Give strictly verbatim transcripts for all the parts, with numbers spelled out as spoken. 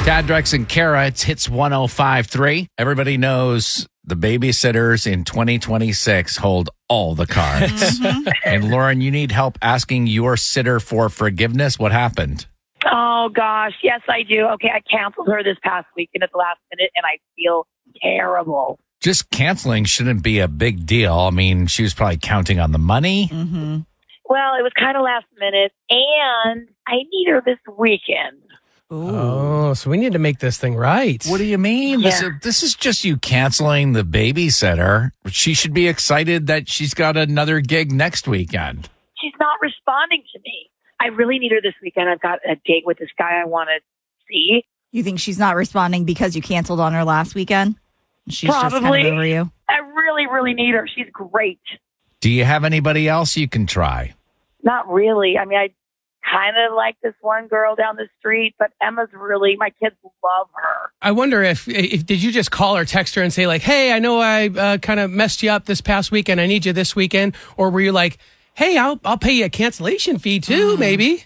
Tad, Drex, and Kara, it's Hits one oh five point three. Everybody knows the babysitters in twenty twenty-six hold all the cards. Mm-hmm. And Lauren, you need help asking your sitter for forgiveness. What happened? Oh, gosh. Yes, I do. Okay, I canceled her this past weekend at the last minute, and I feel terrible. Just canceling shouldn't be a big deal. I mean, she was probably counting on the money. Mm-hmm. Well, it was kind of last minute, and I need her this weekend. Ooh. Oh, so we need to make this thing right. What do you mean? Yeah. This, is, this is just you canceling the babysitter. She should be excited that she's got another gig next weekend. She's not responding to me. I really need her this weekend. I've got a date with this guy I want to see. You think she's not responding because you canceled on her last weekend? She's Probably. just kind of over you? I really, really need her. She's great. Do you have anybody else you can try? Not really. I mean, I kind of like this one girl down the street, but Emma's really, my kids love her. I wonder if, if did you just call or text her and say like, hey, I know I uh, kind of messed you up this past weekend. I need you this weekend. Or were you like, hey, I'll I'll pay you a cancellation fee too, mm. maybe?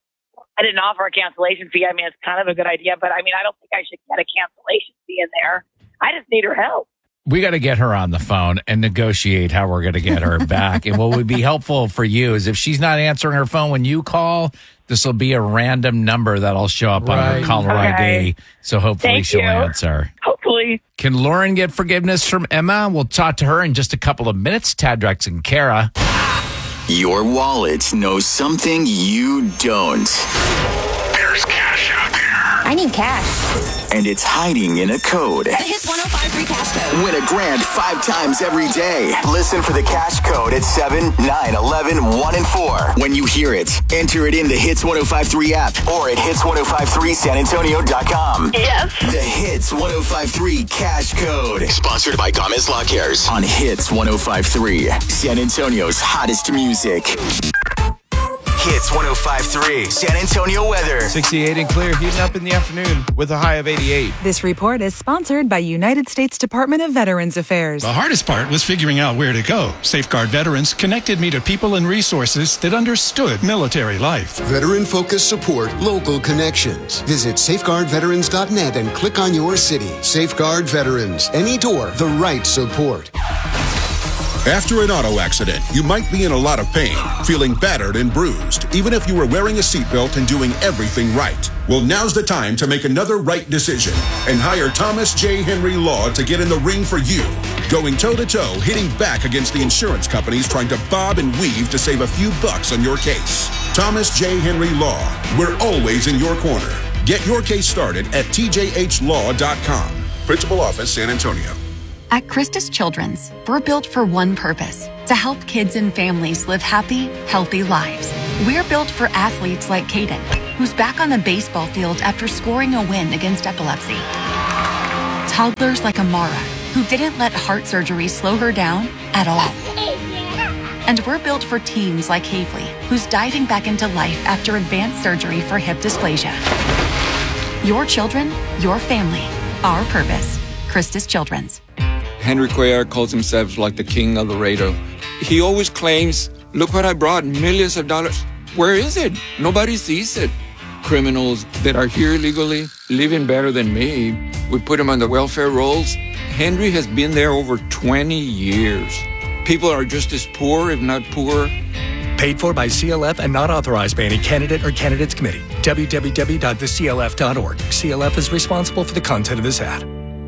I didn't offer a cancellation fee. I mean, it's kind of a good idea, but I mean, I don't think I should get a cancellation fee in there. I just need her help. We got to get her on the phone and negotiate how we're going to get her back. And what would be helpful for you is if she's not answering her phone when you call, this will be a random number that'll show up right. on her caller okay. I D. So hopefully Thank she'll you. answer. Hopefully. Can Lauren get forgiveness from Emma? We'll talk to her in just a couple of minutes. Tad, Drex, and Kara. Your wallet knows something you don't. There's cash out there. I need cash. And it's hiding in a code. The Hits one oh five point three cash code. Win a grand five times every day. Listen for the cash code at seven, nine, eleven, one, and four. When you hear it, enter it in the Hits one oh five point three app or at hits one oh five three san antonio dot com. Yes. The Hits one oh five point three cash code. Sponsored by Gomez Law Cares on Hits one oh five point three. San Antonio's hottest music. Hits one oh five point three. San Antonio weather. sixty-eight and clear, heating up in the afternoon with a high of eighty-eight. This report is sponsored by United States Department of Veterans Affairs. The hardest part was figuring out where to go. Safeguard Veterans connected me to people and resources that understood military life. Veteran-focused support, local connections. Visit safeguard veterans dot net and click on your city. Safeguard Veterans. Any door, the right support. After an auto accident, you might be in a lot of pain, feeling battered and bruised, even if you were wearing a seatbelt and doing everything right. Well, now's the time to make another right decision and hire Thomas J. Henry Law to get in the ring for you. Going toe-to-toe, hitting back against the insurance companies trying to bob and weave to save a few bucks on your case. Thomas J. Henry Law. We're always in your corner. Get your case started at t j h law dot com. Principal Office, San Antonio. At Christus Children's, we're built for one purpose, to help kids and families live happy, healthy lives. We're built for athletes like Caden, who's back on the baseball field after scoring a win against epilepsy. Toddlers like Amara, who didn't let heart surgery slow her down at all. And we're built for teens like Havely, who's diving back into life after advanced surgery for hip dysplasia. Your children, your family, our purpose. Christus Children's. Henry Cuellar calls himself like the king of Laredo. He always claims, look what I brought, millions of dollars. Where is it? Nobody sees it. Criminals that are here illegally, living better than me. We put them on the welfare rolls. Henry has been there over twenty years. People are just as poor, if not poorer. Paid for by C L F and not authorized by any candidate or candidates committee. w w w dot the c l f dot org. C L F is responsible for the content of this ad.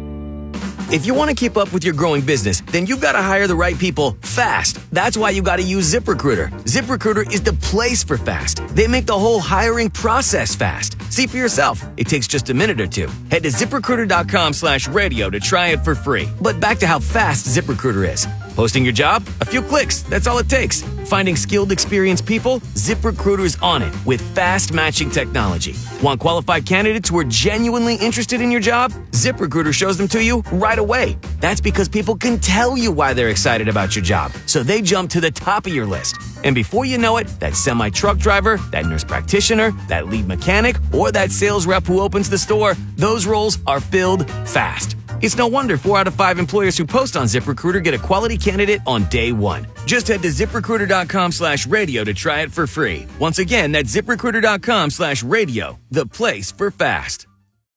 If you want to keep up with your growing business, then you've got to hire the right people fast. That's why you got to use ZipRecruiter. ZipRecruiter is the place for fast. They make the whole hiring process fast. See for yourself. It takes just a minute or two. Head to ZipRecruiter.com slash radio to try it for free. But back to how fast ZipRecruiter is. Posting your job? A few clicks. That's all it takes. Finding skilled, experienced people? ZipRecruiter's on it with fast matching technology. Want qualified candidates who are genuinely interested in your job? ZipRecruiter shows them to you right away. That's because people can tell you why they're excited about your job. So they jump to the top of your list. And before you know it, that semi-truck driver, that nurse practitioner, that lead mechanic, or that sales rep who opens the store, those roles are filled fast. It's no wonder four out of five employers who post on ZipRecruiter get a quality candidate on day one. Just head to ZipRecruiter.com slash radio to try it for free. Once again, that's ZipRecruiter.com slash radio, the place for fast.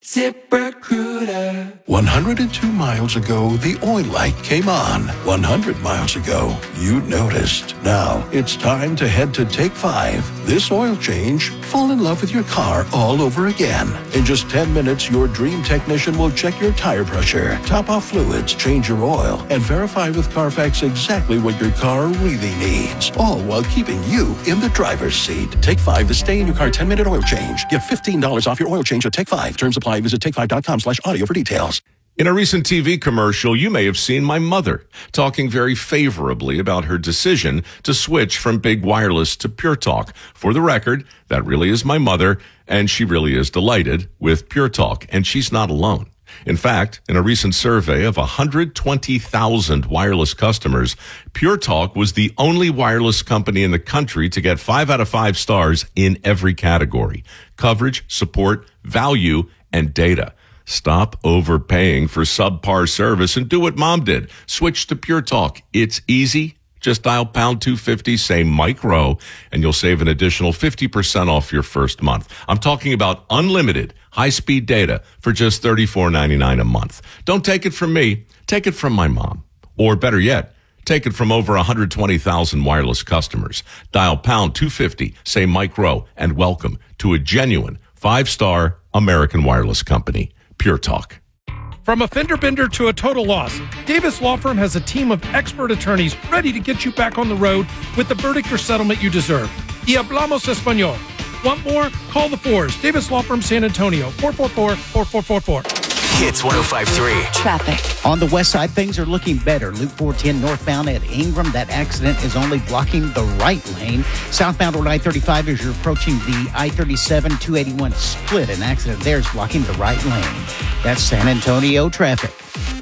ZipRecruiter. one hundred two miles ago, the oil light came on. one hundred miles ago, you noticed. Now, it's time to head to Take five. This oil change, fall in love with your car all over again. In just ten minutes, your dream technician will check your tire pressure, top off fluids, change your oil, and verify with Carfax exactly what your car really needs. All while keeping you in the driver's seat. Take five, the stay in your car ten minute oil change. Get fifteen dollars off your oil change at Take five. Terms apply. Visit take five dot com slash audio for details. In a recent T V commercial, you may have seen my mother talking very favorably about her decision to switch from Big Wireless to Pure Talk. For the record, that really is my mother, and she really is delighted with Pure Talk, and she's not alone. In fact, in a recent survey of one hundred twenty thousand wireless customers, Pure Talk was the only wireless company in the country to get five out of five stars in every category: coverage, support, value, and data. Stop overpaying for subpar service and do what Mom did. Switch to Pure Talk. It's easy. Just dial pound two fifty, say Mike Rowe, and you'll save an additional fifty percent off your first month. I'm talking about unlimited high-speed data for just thirty-four ninety-nine a month. Don't take it from me. Take it from my mom. Or better yet, take it from over one hundred twenty thousand wireless customers. Dial pound two fifty, say Mike Rowe, and welcome to a genuine five-star American wireless company, Pure Talk. From a fender bender to a total loss, Davis Law Firm has a team of expert attorneys ready to get you back on the road with the verdict or settlement you deserve. Y hablamos español. Want more? Call the fours. Davis Law Firm San Antonio, four four four, four four four four. Hits one oh five point three. Traffic. On the west side, things are looking better. Loop four ten northbound at Ingram. That accident is only blocking the right lane. Southbound on I thirty-five as you're approaching the I thirty-seven two eighty-one split. An accident there is blocking the right lane. That's San Antonio traffic.